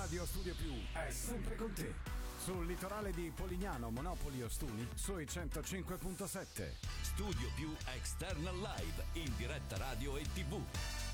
Radio Studio Più è sempre con te. Sul litorale di Polignano, Monopoli, Ostuni, sui 105.7. Studio Più External Live, in diretta radio e TV.